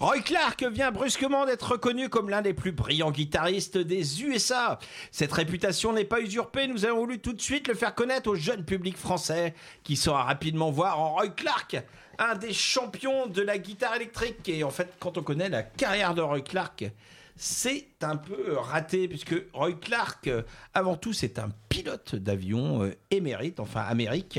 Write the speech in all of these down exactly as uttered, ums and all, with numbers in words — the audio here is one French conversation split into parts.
Roy Clark vient brusquement d'être reconnu comme l'un des plus brillants guitaristes des U S A. Cette réputation n'est pas usurpée, nous avons voulu tout de suite le faire connaître au jeune public français qui saura rapidement voir en Roy Clark un des champions de la guitare électrique. Et en fait, quand on connaît la carrière de Roy Clark, c'est un peu raté, puisque Roy Clark, avant tout, c'est un pilote d'avion euh, émérite, enfin Amérique,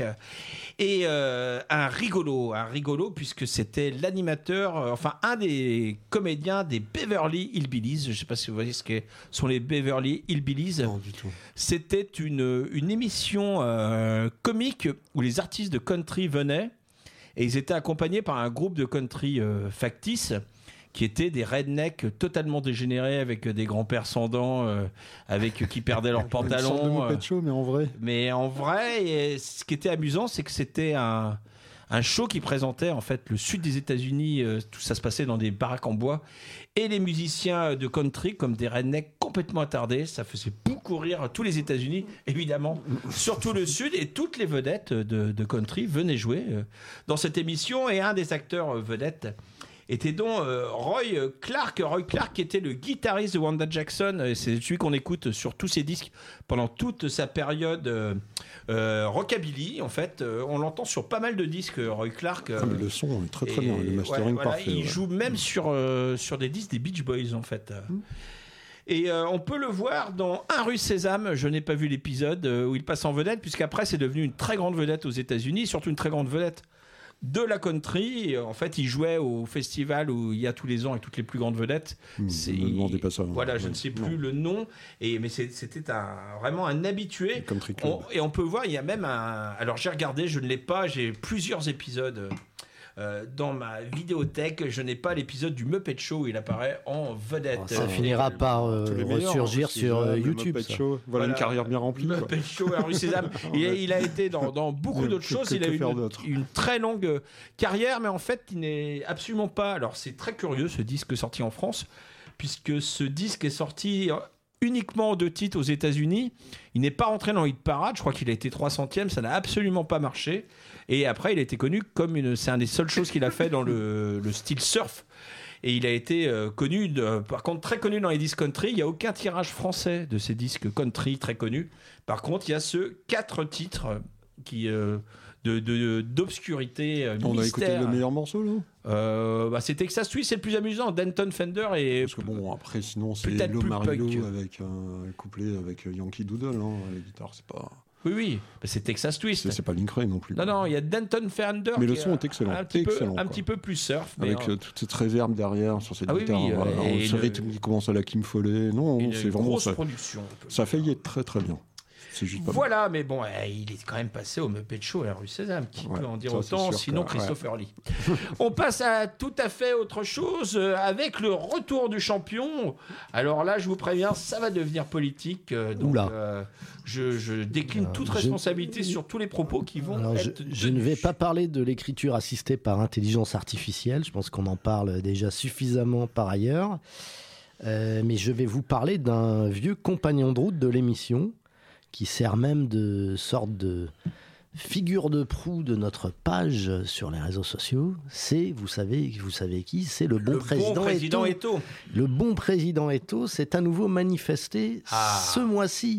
et euh, un rigolo, un rigolo, puisque c'était l'animateur, euh, enfin un des comédiens des Beverly Hillbillies. Je ne sais pas si vous voyez ce que sont les Beverly Hillbillies. Non, du tout. C'était une, une émission euh, comique où les artistes de country venaient, et ils étaient accompagnés par un groupe de country euh, factice, qui étaient des rednecks totalement dégénérés avec des grands-pères sans dents, euh, avec qui perdaient leurs pantalons. Une sorte de Muppet Show, mais en vrai. Mais en vrai, et ce qui était amusant, c'est que c'était un, un show qui présentait en fait le sud des États-Unis. Euh, tout ça se passait dans des baraques en bois, et les musiciens de country, comme des rednecks complètement attardés, ça faisait beaucoup rire tous les États-Unis, évidemment, surtout le sud, et toutes les vedettes de, de country venaient jouer euh, dans cette émission. Et un des acteurs euh, vedettes était donc euh, Roy Clark. Roy Clark qui était le guitariste de Wanda Jackson. Et c'est celui qu'on écoute sur tous ses disques pendant toute sa période euh, euh, rockabilly. En fait, euh, on l'entend sur pas mal de disques, Roy Clark. Euh, ah, mais le son est très très et, bien, le mastering ouais, voilà, parfait. il ouais. joue même sur, euh, sur des disques des Beach Boys, en fait. Mm. Et euh, on peut le voir dans Un rue Sésame. Je n'ai pas vu l'épisode euh, où il passe en vedette, puisqu'après c'est devenu une très grande vedette aux États-Unis, surtout une très grande vedette de la country. En fait, il jouait au festival où il y a tous les ans avec toutes les plus grandes vedettes. Mmh, c'est, ne me demandez pas ça. Voilà, ouais. je ne sais plus non. le nom. Et, mais c'est, c'était un, vraiment un habitué. On, et on peut voir, il y a même un... Alors j'ai regardé, je ne l'ai pas, j'ai plusieurs épisodes euh, dans ma vidéothèque. Je n'ai pas l'épisode du Muppet Show où il apparaît en vedette. Ça euh, finira par euh, ressurgir sur euh, YouTube. Show. Voilà, voilà une carrière bien remplie. Muppet Show à rue Sésame. il, a, il a été dans, dans beaucoup il d'autres choses. Il a eu une, une très longue carrière, mais en fait, il n'est absolument pas... Alors, c'est très curieux, ce disque sorti en France, puisque ce disque est sorti uniquement en deux titres aux États-Unis. Il n'est pas rentré dans Hit Parade. Je crois qu'il a été trois centième. Ça n'a absolument pas marché. Et après, il a été connu comme une... C'est une des seules choses qu'il a fait dans le, le style surf. Et il a été euh, connu, de, par contre, très connu dans les disques country. Il n'y a aucun tirage français de ces disques country très connus. Par contre, il y a ce quatre titres qui, euh, de, de, d'obscurité, euh, On mystère. a écouté le meilleur morceau, là euh, bah, c'est Texas Twist, c'est le plus amusant. Denton Fender et... Parce que bon, après, sinon, c'est Lo Marillo avec un couplet avec Yankee Doodle. Hein. La guitare, c'est pas... Oui, oui, c'est Texas Twist. C'est, c'est pas Link Ray non plus. Non, quoi. Non, il y a Denton Fender. Mais le son est excellent. Un petit, excellent, peu, un petit peu plus surf. Mais avec en... euh, toute cette réverb derrière sur cette ah, guitare. Oui, oui, voilà, et ce le... rythme qui commence à la Kim Follet. Non, une, c'est une vraiment grosse ça. production. Ça a failli être très très bien. C'est juste pas voilà, bon. Mais bon, eh, il est quand même passé au Muppet Show à la rue Sésame. Qui ouais, peut en dire ça, autant, sinon que, Christopher ouais. Lee. On passe à tout à fait autre chose euh, avec le retour du champion. Alors là, je vous préviens, ça va devenir politique. Euh, donc, euh, je, je décline alors, toute responsabilité je... sur tous les propos qui vont alors, être... Je, je ne vais pas parler de l'écriture assistée par intelligence artificielle. Je pense qu'on en parle déjà suffisamment par ailleurs. Euh, mais je vais vous parler d'un vieux compagnon de route de l'émission qui sert même de sorte de figure de proue de notre page sur les réseaux sociaux. C'est, vous savez, vous savez qui ? C'est le bon le président, bon président Eto. Eto. Le bon président Eto s'est à nouveau manifesté ah. ce mois-ci.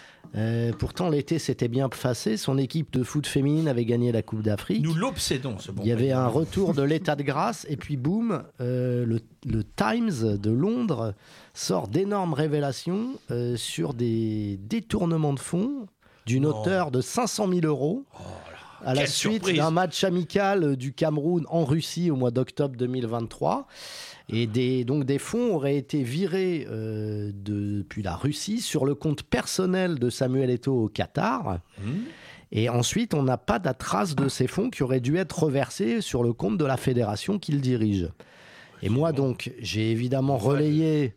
Euh, pourtant, l'été s'était bien passé. Son équipe de foot féminine avait gagné la Coupe d'Afrique. Nous l'obsédons, ce bon Il y avait président. un retour de l'état de grâce. Et puis, boum, euh, le, le Times de Londres sort d'énormes révélations euh, sur des détournements de fonds d'une oh. hauteur de cinq cent mille euros. Oh à la suite surprise. d'un match amical du Cameroun en Russie au mois d'octobre deux mille vingt-trois. Et des, donc des fonds auraient été virés euh, de, depuis la Russie sur le compte personnel de Samuel Eto'o au Qatar. Mmh. Et ensuite, on n'a pas de trace de ces fonds qui auraient dû être reversés sur le compte de la fédération qu'il dirige. Et moi, donc, j'ai évidemment relayé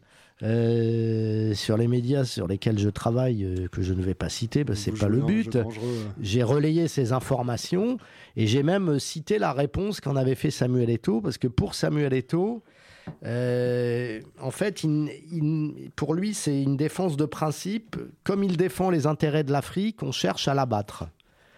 euh, sur les médias sur lesquels je travaille, euh, que je ne vais pas citer, parce que ce n'est pas le but. J'ai relayé ces informations et j'ai même cité la réponse qu'en avait fait Samuel Eto'o, parce que pour Samuel Eto'o, Euh, en fait, il, il, pour lui, c'est une défense de principe. Comme il défend les intérêts de l'Afrique, on cherche à l'abattre.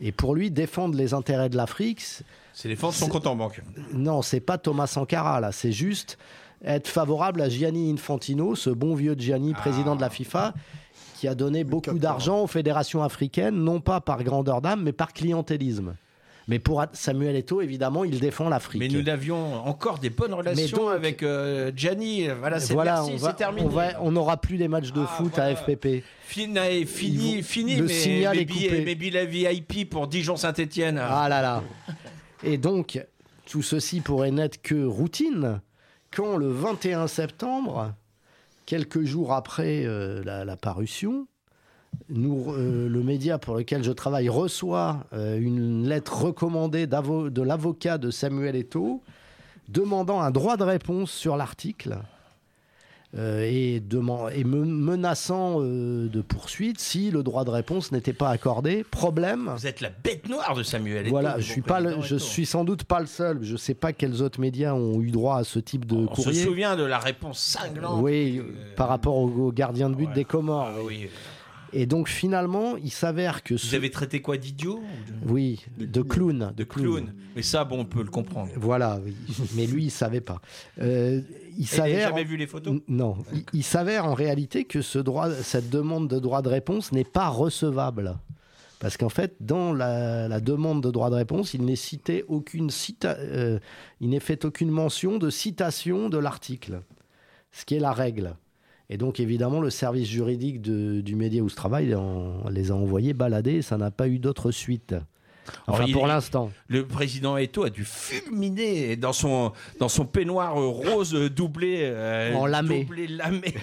Et pour lui, défendre les intérêts de l'Afrique... C'est défendre son compte en banque. Non, c'est pas Thomas Sankara, là. C'est juste être favorable à Gianni Infantino, ce bon vieux Gianni, ah. président de la FIFA, qui a donné beaucoup d'argent aux fédérations africaines, non pas par grandeur d'âme, mais par clientélisme. Mais pour Samuel Eto'o, évidemment, il défend l'Afrique. Mais nous avions encore des bonnes relations donc, avec euh, Gianni. Voilà, c'est, voilà, merci, on va, c'est terminé. On n'aura plus les matchs de ah, foot voilà. à F P P. Fini, fini, vont, fini le mais, signal mais, est coupé. Mais billets V I P pour Dijon-Saint-Etienne. Ah là là. Et donc, tout ceci pourrait n'être que routine quand le vingt et un septembre, quelques jours après euh, la, la parution, Nous, euh, le média pour lequel je travaille reçoit euh, une lettre recommandée de l'avocat de Samuel Eto'o demandant un droit de réponse sur l'article euh, et, et me menaçant euh, de poursuite si le droit de réponse n'était pas accordé. Problème. Vous êtes la bête noire de Samuel Eto'o. Voilà, je suis pas, le, je suis sans doute pas le seul. Je sais pas quels autres médias ont eu droit à ce type de On courrier. On se souvient de la réponse cinglante. Oui, euh, par rapport au, au gardien de but ouais. des Comores. Ah, oui. Et donc finalement, il s'avère que... Vous ce... avez traité quoi, d'idiot de... Oui, de, de clown. De clown. Mais ça, bon, on peut le comprendre. Voilà, oui. Mais lui, il ne savait pas. Euh, il s'avère... Et jamais vu les photos ? Non. Il, il s'avère en réalité que ce droit, cette demande de droit de réponse n'est pas recevable. Parce qu'en fait, dans la, la demande de droit de réponse, il n'est cité aucune cita... euh, il n'est fait aucune mention de citation de l'article. Ce qui est la règle. Et donc, évidemment, le service juridique de, du média où je travaille en, les a envoyés balader et ça n'a pas eu d'autre suite. Enfin, Alors, pour il, l'instant. Le président Eto'o a dû fulminer dans son, dans son peignoir rose doublé. Euh, en lamé. Doublé lamé.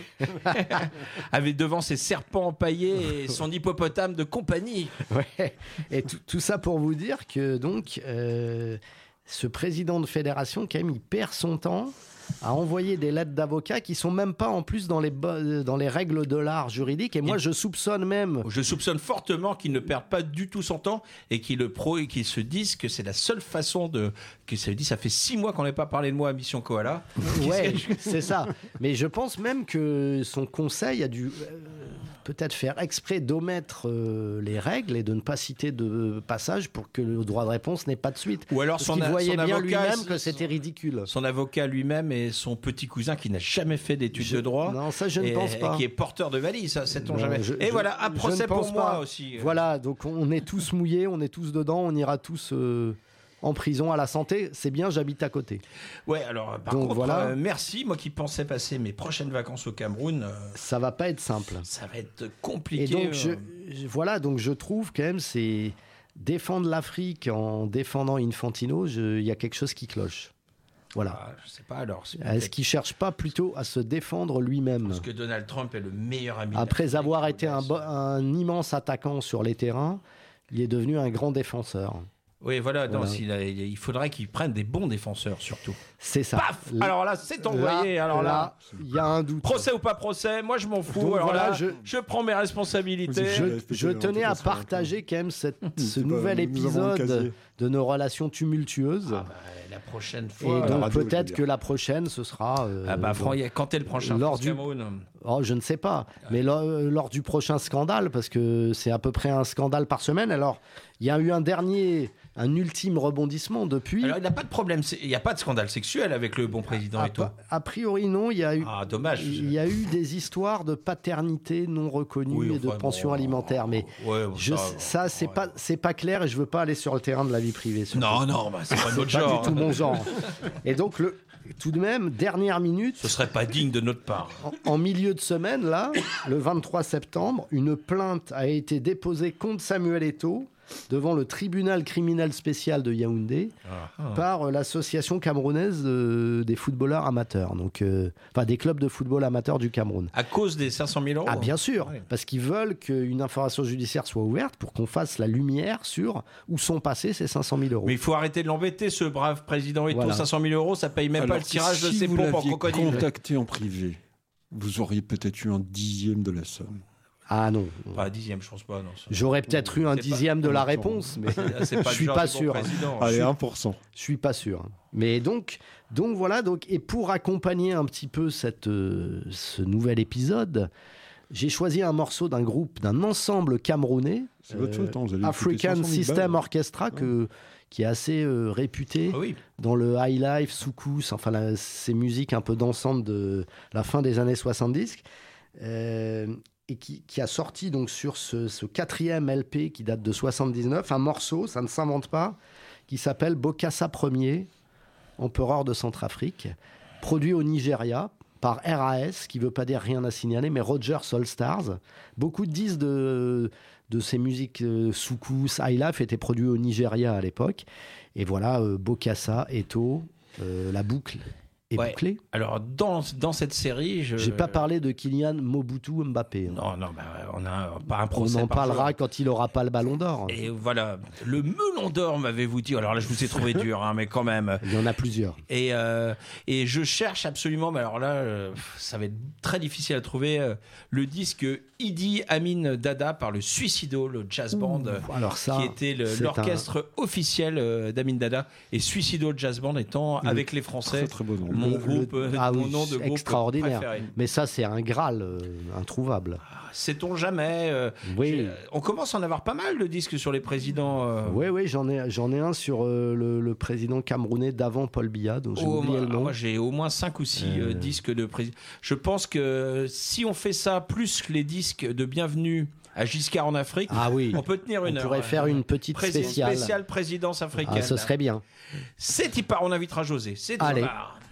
Avec devant ses serpents empaillés et son hippopotame de compagnie. Ouais. Et tout, tout ça pour vous dire que, donc, euh, ce président de fédération, quand même, il perd son temps à envoyer des lettres d'avocats qui sont même pas en plus dans les, bo- dans les règles de l'art juridique. Et moi, et je soupçonne même... Je soupçonne fortement qu'ils ne perdent pas du tout son temps et qu'ils, le pro- et qu'ils se disent que c'est la seule façon de... Que ça, dit, ça fait six mois qu'on n'avait pas parlé de moi à Mission Koala. Ouais, c'est ça. Mais je pense même que son conseil a dû... Euh, peut-être faire exprès d'omettre euh, les règles et de ne pas citer de passage pour que le droit de réponse n'ait pas de suite. Ou alors son, il a, voyait son bien avocat, lui-même que c'était ridicule. Son avocat lui-même et son petit cousin qui n'a jamais fait d'études je, de droit. Non, ça je ne et, pense pas. Et qui est porteur de valise, ça, sait-on non, jamais. Je, et je, voilà, un procès pour moi pas. aussi. Voilà, donc on est tous mouillés, on est tous dedans, on ira tous... Euh, en prison à la santé, c'est bien, j'habite à côté. Ouais, alors par Donc, contre, voilà. euh, merci, moi qui pensais passer mes prochaines vacances au Cameroun. Euh, ça va pas être simple. Ça va être compliqué. Et donc, euh... je, je, voilà, donc je trouve quand même, c'est défendre l'Afrique en défendant Infantino, il y a quelque chose qui cloche. Voilà. Ah, je sais pas alors. C'est Est-ce qu'il cherche pas plutôt à se défendre lui-même ? Parce que Donald Trump est le meilleur ami. Après avoir été un, bo- un immense attaquant sur les terrains, il est devenu un grand défenseur. Oui, voilà, voilà. Non, il, a, il faudrait qu'il prenne des bons défenseurs, surtout. C'est ça. Paf là, alors là, c'est envoyé. Là, alors là, il y a un doute. Procès ou pas procès, moi je m'en fous. Donc, alors voilà, là, je, je prends mes responsabilités. Je, je tenais à partager quand même cette, ce nouvel épisode de nos relations tumultueuses. Ah bah, la prochaine fois. Et donc radio, peut-être que la prochaine, ce sera... Euh, ah bah, bon, quand est le prochain lors du... Oh, je ne sais pas. Ouais. Mais lors, lors du prochain scandale, parce que c'est à peu près un scandale par semaine, alors il y a eu un dernier... un ultime rebondissement depuis. Alors, il n'y a pas de problème, il n'y a pas de scandale sexuel avec le bon président a, et tout. A priori, non. Il y a eu, ah, dommage. Il y a eu des histoires de paternité non reconnue oui, et de enfin, pension bon, alimentaire. Mais ouais, bon, je, ça, ça c'est, ouais. pas, c'est pas clair et je ne veux pas aller sur le terrain de la vie privée. Non, non, bah, c'est pas notre c'est genre. Pas du tout mon genre. Et donc, le, tout de même, dernière minute. Ce ne serait pas digne de notre part. En, en milieu de semaine, là, le vingt-trois septembre, une plainte a été déposée contre Samuel Eto'o devant le tribunal criminel spécial de Yaoundé ah, ah. par euh, l'association camerounaise euh, des footballeurs amateurs, donc euh, enfin des clubs de football amateurs du Cameroun. À cause des cinq cent mille euros. Ah bien sûr, oui. Parce qu'ils veulent qu'une information judiciaire soit ouverte pour qu'on fasse la lumière sur où sont passés ces cinq cent mille euros. Mais il faut arrêter de l'embêter, ce brave président Eto'o. Voilà. cinq cent mille euros, ça paye même Alors, pas le tirage si de ses pompes en crocodile. Si vous l'aviez contacté en privé, vous auriez peut-être eu un dixième de la somme. Ah non. Pas un dixième, je pense pas. Non, J'aurais peut-être eu un c'est dixième pas... de la réponse, mais c'est pas je suis pas sûr. Bon Allez, un pour cent. Je suis pas sûr. Mais donc, donc voilà. Donc, et pour accompagner un petit peu cette, euh, ce nouvel épisode, J'ai choisi un morceau d'un groupe, d'un ensemble camerounais, euh, African System Orchestra, que, qui est assez euh, réputé ah oui. dans le high life, soukous, enfin la, ces musiques un peu dansantes de la fin des années soixante-dix, euh, et qui, qui a sorti donc sur ce, ce quatrième L P qui date de soixante-dix-neuf, un morceau, ça ne s'invente pas, qui s'appelle Bokassa Ier, empereur de Centrafrique, produit au Nigeria, par R A S, qui ne veut pas dire rien à signaler, mais Rogers All Stars. Beaucoup de disques de, de ces musiques euh, soukous, high life étaient produits au Nigeria à l'époque. Et voilà, euh, Bokassa, Eto, euh, la boucle est ouais. bouclée. Alors, dans, dans cette série... Je n'ai pas parlé de Kylian Mobutu Mbappé. Hein. Non, non, bah, on n'a pas un procès On en par parlera jour. quand il n'aura pas le ballon d'or. Et voilà, le melon d'or, m'avez-vous dit. Alors là, je vous ai trouvé dur, hein, mais quand même. Il y en a plusieurs. Et, euh, et je cherche absolument, mais alors là, euh, ça va être très difficile à trouver, euh, le disque Idi Amin Dada par le Suicido, le jazz band, Ouh, alors ça, qui était le, l'orchestre un... officiel euh, d'Amin Dada. Et Suicido Jazz Band étant, le avec les Français, très, très bon nom. mon le, groupe, le, ah mon oui, nom de groupe extraordinaire. préféré. Mais ça, c'est un Graal euh, introuvable. Sait-on jamais euh, Oui. On commence à en avoir pas mal de disques sur les présidents. Euh... Oui, oui, j'en ai, j'en ai un sur euh, le, le président camerounais d'avant Paul Biya, dont j'ai oh, oublié moi, le nom. Moi, j'ai au moins cinq ou six euh... Euh, disques de président. Je pense que si on fait ça plus que les disques de bienvenue à Giscard en Afrique, ah oui. on peut tenir une on heure. On pourrait faire une petite Président, spéciale. spéciale présidence africaine. Ah, ce serait bien. C'est Tipar, on invitera José. C'est Allez. Tipar.